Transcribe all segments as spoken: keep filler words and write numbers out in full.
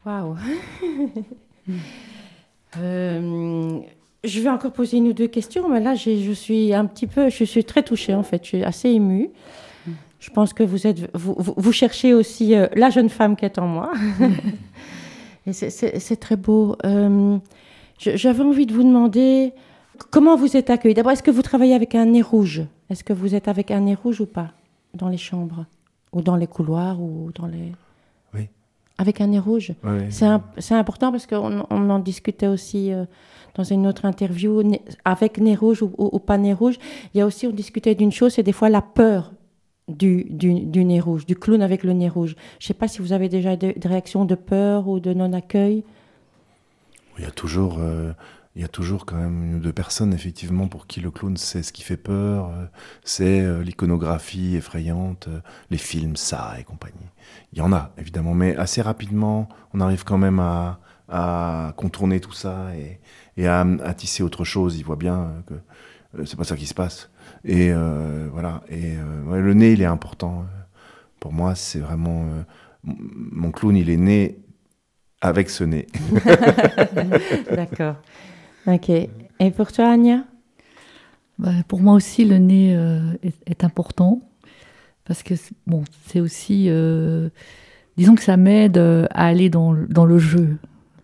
Waouh. euh, je vais encore poser une ou deux questions, mais là, j'ai, je suis un petit peu, je suis très touchée en fait, je suis assez émue. Je pense que vous êtes, vous, vous, vous cherchez aussi euh, la jeune femme qui est en moi. Et c'est, c'est, c'est très beau. Euh, je, j'avais envie de vous demander comment vous êtes accueillis. D'abord, est-ce que vous travaillez avec un nez rouge? Est-ce que vous êtes avec un nez rouge ou pas dans les chambres ou dans les couloirs ou dans les... Oui. Avec un nez rouge. Oui. C'est, un, c'est important parce qu'on on en discutait aussi euh, dans une autre interview, avec nez rouge ou, ou, ou pas nez rouge. Il y a aussi, on discutait d'une chose, c'est des fois la peur du, du, du nez rouge, du clown avec le nez rouge. Je ne sais pas si vous avez déjà des, des réactions de peur ou de non-accueil. Il y a toujours... Euh... Il y a toujours quand même une ou deux personnes, effectivement, pour qui le clown, c'est ce qui fait peur, c'est euh, l'iconographie effrayante, euh, les films, ça et compagnie. Il y en a, évidemment, mais assez rapidement, on arrive quand même à, à contourner tout ça et, et à, à tisser autre chose. Ils voient bien que euh, c'est pas ça qui se passe. Et euh, voilà. Et euh, ouais, le nez, il est important. Pour moi, c'est vraiment... Euh, mon clown, il est né avec ce nez. D'accord. Ok. Et pour toi, Anya? Bah, pour moi aussi, le nez euh, est, est important parce que bon, c'est aussi, euh, disons que ça m'aide à aller dans, dans le jeu,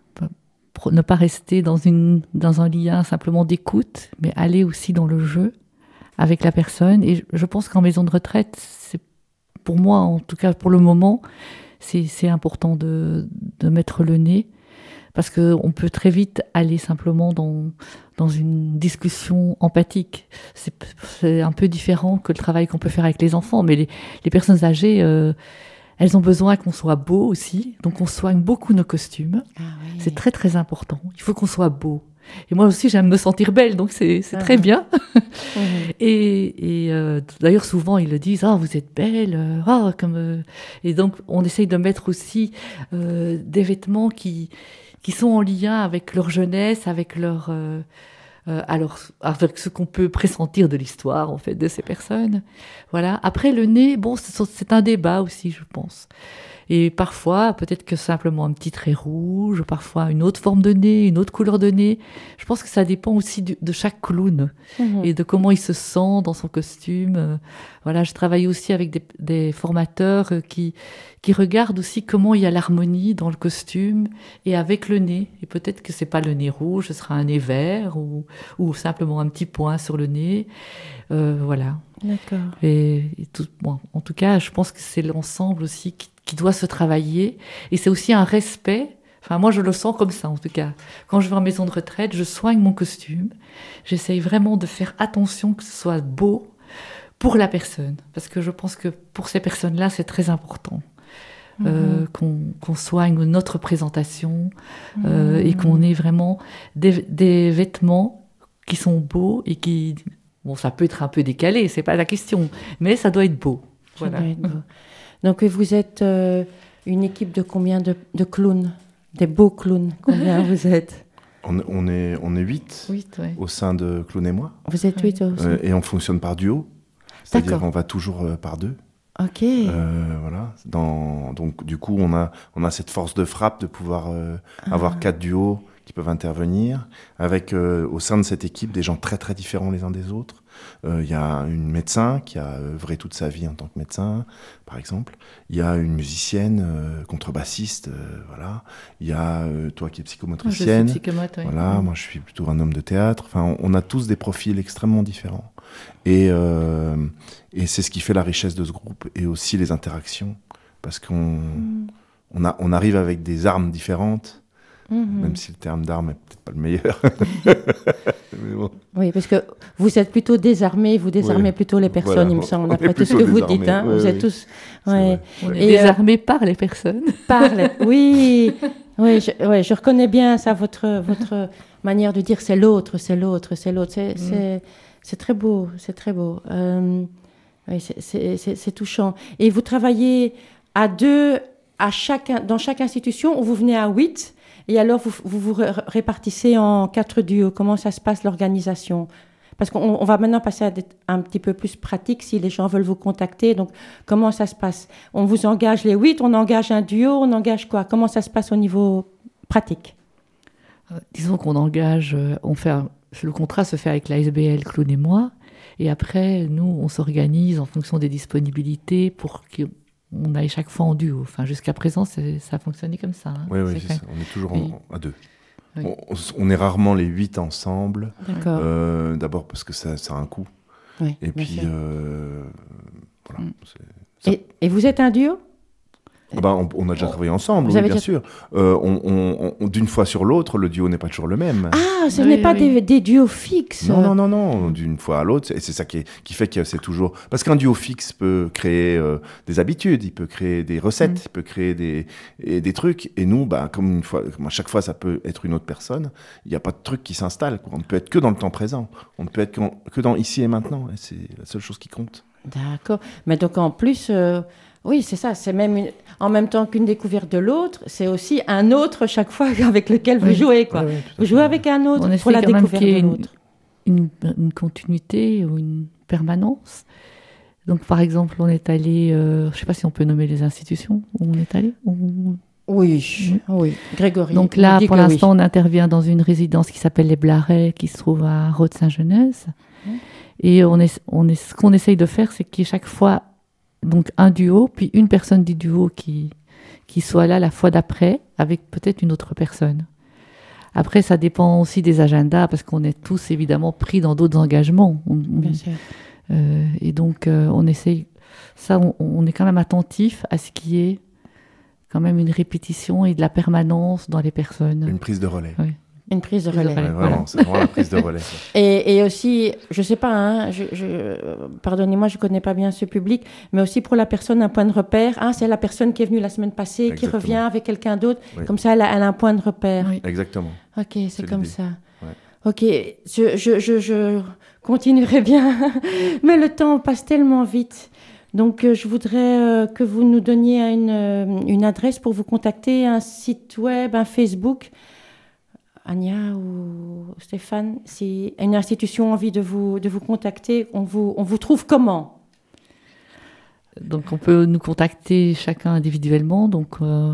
pour ne pas rester dans une dans un lien simplement d'écoute, mais aller aussi dans le jeu avec la personne. Et je pense qu'en maison de retraite, c'est pour moi, en tout cas pour le moment, c'est c'est important de de mettre le nez. Parce qu'on peut très vite aller simplement dans, dans une discussion empathique. C'est, c'est un peu différent que le travail qu'on peut faire avec les enfants. Mais les, les personnes âgées, euh, elles ont besoin qu'on soit beau aussi. Donc on soigne beaucoup nos costumes. Ah oui. C'est très très important. Il faut qu'on soit beau. Et moi aussi, j'aime me sentir belle, donc c'est, c'est ah très oui. bien. Mmh. Et, et euh, d'ailleurs, souvent, ils le disent « Ah, oh, vous êtes belle oh, comme euh... !» Et donc, on essaye de mettre aussi euh, des vêtements qui... qui sont en lien avec leur jeunesse, avec leur, euh, euh, alors, avec ce qu'on peut pressentir de l'histoire, en fait, de ces personnes. Voilà. Après, le nez, bon, c'est, c'est un débat aussi, je pense. Et parfois, peut-être que simplement un petit trait rouge, parfois une autre forme de nez, une autre couleur de nez. Je pense que ça dépend aussi du, de chaque clown mmh. et de comment il se sent dans son costume. Voilà, je travaille aussi avec des, des formateurs qui, qui regardent aussi comment il y a l'harmonie dans le costume et avec le nez. Et peut-être que c'est pas le nez rouge, ce sera un nez vert ou, ou simplement un petit point sur le nez. Euh, voilà. D'accord. Et, et tout, bon, en tout cas, je pense que c'est l'ensemble aussi qui qui doit se travailler. Et c'est aussi un respect. Enfin, moi, je le sens comme ça, en tout cas. Quand je vais en maison de retraite, je soigne mon costume. J'essaye vraiment de faire attention que ce soit beau pour la personne. Parce que je pense que pour ces personnes-là, c'est très important. Mmh. Euh, qu'on, qu'on soigne notre présentation mmh. euh, et qu'on ait vraiment des, des vêtements qui sont beaux et qui... Bon, ça peut être un peu décalé, c'est pas la question. Mais ça doit être beau. Ça voilà. doit être beau. Donc, vous êtes euh, une équipe de combien de, de clowns? Des beaux clowns? Combien vous êtes? on, on est on est huit ouais. au sein de Clown et moi. Vous êtes huit ouais. euh, Et on fonctionne par duo. C'est-à-dire D'accord. qu'on va toujours euh, par deux. Ok. Euh, voilà. Dans, donc, du coup, on a, on a cette force de frappe de pouvoir euh, ah. avoir quatre duos qui peuvent intervenir, avec euh, au sein de cette équipe des gens très très différents les uns des autres. Il euh, y a une médecin qui a œuvré toute sa vie en tant que médecin, par exemple. Il y a une musicienne, euh, contrebassiste, euh, voilà. Il y a euh, toi qui es psychomotricienne. Je suis psychomote, oui. Voilà, mmh. Moi je suis plutôt un homme de théâtre. Enfin, on, on a tous des profils extrêmement différents. Et, euh, et c'est ce qui fait la richesse de ce groupe et aussi les interactions, parce qu'on mmh. on, a, on arrive avec des armes différentes. Mmh. Même si le terme d'arme n'est peut-être pas le meilleur. Mais bon. Oui, parce que vous êtes plutôt désarmés, vous désarmez oui. plutôt les personnes, voilà, il me semble, après tout ce que vous dites. Hein. Oui, vous oui. êtes tous... Ouais. On est Et désarmés euh... par les personnes. Par les... Oui, oui, je, ouais, je reconnais bien ça, votre, votre manière de dire c'est l'autre, c'est l'autre, c'est l'autre. C'est, mmh. c'est, c'est très beau, c'est très beau. Euh, oui, c'est, c'est, c'est, c'est touchant. Et vous travaillez à deux à chaque, dans chaque institution où vous venez à huit. Et alors, vous vous, vous répartissez en quatre duos. Comment ça se passe, l'organisation? Parce qu'on on va maintenant passer à des, un petit peu plus pratique si les gens veulent vous contacter. Donc, comment ça se passe? On vous engage les huit, on engage un duo, on engage quoi? Comment ça se passe au niveau pratique? Euh, disons qu'on engage, euh, on fait un, le contrat se fait avec l'A S B L Clown et moi, et après, nous, on s'organise en fonction des disponibilités pour qu'on aille chaque fois en duo. Enfin, jusqu'à présent, c'est, ça a fonctionné comme ça. Hein. Oui, oui, c'est c'est fait. ça. On est toujours Oui. en, à deux. Oui. On, on est rarement les huit ensemble. D'accord. Euh, d'abord parce que ça, ça a un coût. Oui, Et bien puis, sûr. euh, voilà. Mm. c'est- ça- Et, et vous êtes un duo? Ah bah, on, on a déjà travaillé ensemble, Vous oui, avez bien déjà- sûr. Euh, on- on- on- d'une fois sur l'autre, le duo n'est pas toujours le même. Ah, ce Oui, n'est pas oui. des, des duos fixes. Non, non, non, non, d'une fois à l'autre, et c'est ça qui, est- qui fait que c'est toujours... Parce qu'un duo fixe peut créer euh, des habitudes, il peut créer des recettes, Mm. il peut créer des, et des trucs, et nous, bah, comme, une fois, comme à chaque fois ça peut être une autre personne, il n'y a pas de truc qui s'installe, quoi. On ne peut être que dans le temps présent, on ne peut être qu'en- que dans ici et maintenant, et c'est la seule chose qui compte. D'accord. Mais donc en plus, euh, oui, c'est ça. C'est même une- en même temps qu'une découverte de l'autre, c'est aussi un autre chaque fois avec lequel vous Oui. jouez, quoi. Ouais, ouais, tout à Vous fait. jouez avec un autre On pour essaie la quand même découverte qu'il y de ait une, l'autre. une, une continuité ou une permanence. Donc, par exemple, on est allé, euh, je ne sais pas si on peut nommer les institutions où on est allé. ou- Oui, oui. Grégory. Donc nous là, dit pour que oui. l'instant, on intervient dans une résidence qui s'appelle Les Blarets, qui se trouve à Rhodes-Saint-Genèse. Mhm. Et on est, on est, ce qu'on essaye de faire, c'est qu'il y ait chaque fois donc, un duo, puis une personne du duo qui, qui soit là la fois d'après, avec peut-être une autre personne. Après, ça dépend aussi des agendas, parce qu'on est tous évidemment pris dans d'autres engagements. On- on- Bien sûr. euh, et donc, euh, on essaye. Ça, on, on est quand même attentif à ce qu'il y ait quand même une répétition et de la permanence dans les personnes. Une prise de relais. Oui. Une prise de Prise de relais. relais. Ouais, voilà. vraiment, c'est vraiment la prise de relais. ça. Et, et aussi, je sais pas, hein, je, je, euh, pardonnez-moi, je connais pas bien ce public, mais aussi pour la personne un point de repère. Ah, c'est la personne qui est venue la semaine passée, qui Exactement. revient avec quelqu'un d'autre. Oui. Comme ça, elle a, elle a un point de repère. Oui. Exactement. Ok, c'est, C'est comme l'idée. ça. Ouais. Ok, je, je, je, je continuerai bien, mais le temps passe tellement vite. Donc, euh, je voudrais euh, que vous nous donniez une, euh, une adresse pour vous contacter, un site web, un Facebook. Anya ou Stéphane, si une institution a envie de vous, de vous contacter, on vous, on vous trouve comment? Donc, on peut nous contacter chacun individuellement. Donc, euh,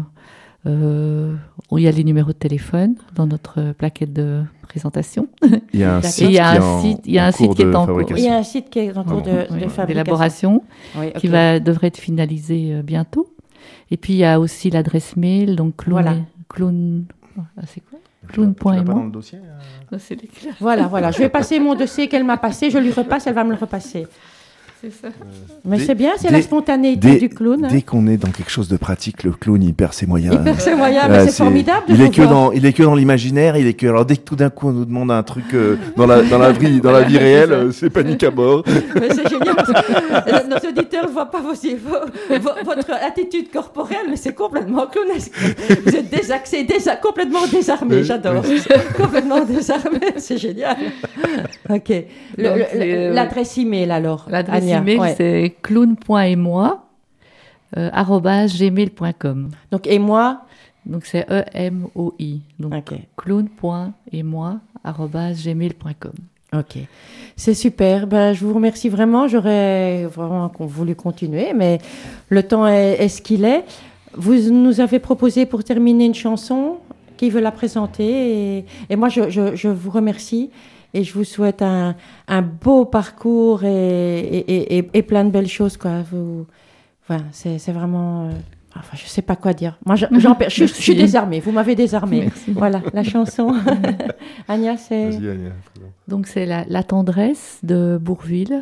euh, il y a les numéros de téléphone dans notre plaquette de présentation. Il y a un D'accord. site Et il y a qui est un en- site- il y a en un site cours qui est de en cours. fabrication. Il y a un site qui est en cours de, Vraiment. de Oui, fabrication. d'élaboration, Oui, ok. qui va, devrait être finalisé euh, bientôt. Et puis, il y a aussi l'adresse mail, donc clown. Voilà. et- clown ah, c'est quoi? Tu clown l'as- tu l'as point pas aimant. dans le dossier euh Non, c'est l'éclat. Voilà, voilà. Je vais passer mon dossier qu'elle m'a passé, je lui repasse, elle va me le repasser. C'est ça. Mais Dès- c'est bien, c'est dès- la spontanéité Dès, du clown. hein. dès qu'on est dans quelque chose de pratique, le clown il perd ses moyens. Il perd ses moyens, Ah, mais c'est c'est- formidable de Il est vous que voir. dans, il est que dans l'imaginaire. Il est que alors dès que tout d'un coup on nous demande un truc euh, dans la dans la vie dans la vie réelle, euh, c'est panique à bord. Mais c'est génial parce que euh, nos auditeurs ne voient pas vos, vos- vo- votre attitude corporelle, mais c'est complètement clownesque. Vous êtes désaxé, désa- complètement désarmé, Oui, j'adore. complètement désarmé, c'est génial. Ok. Le- Donc, le- c'est, euh, L'adresse email alors. L'adresse Anya, email, ouais. c'est clown point émoi euh, arobase gmail point com. Donc, et moi. Donc, c'est E M O I. Donc, Ok. clown point émoi arobase gmail point com. Ok, c'est super. Ben, je vous remercie vraiment. J'aurais vraiment con- voulu continuer, mais le temps est, est ce qu'il est. Vous nous avez proposé pour terminer une chanson. Qui veut la présenter? Et, et moi, je, je, je vous remercie et je vous souhaite un, un beau parcours et, et, et, et plein de belles choses, quoi. Vous, voilà, c'est, c'est vraiment. euh, Enfin, je sais pas quoi dire. Moi, j'en- j'en perds- je, je suis Merci. désarmée. Vous m'avez désarmée. Merci. Voilà, la chanson. Agnès, c'est. Vas-y, Anya, présente. Donc, c'est la, la tendresse de Bourville,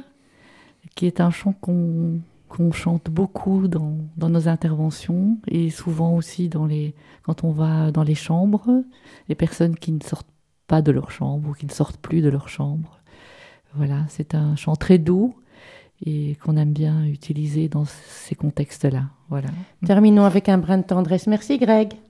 qui est un chant qu'on qu'on chante beaucoup dans, dans nos interventions et souvent aussi dans les, quand on va dans les chambres, les personnes qui ne sortent pas de leur chambre ou qui ne sortent plus de leur chambre. Voilà, c'est un chant très doux et qu'on aime bien utiliser dans ces contextes-là. Voilà. Terminons avec un brin de tendresse. Merci, Greg.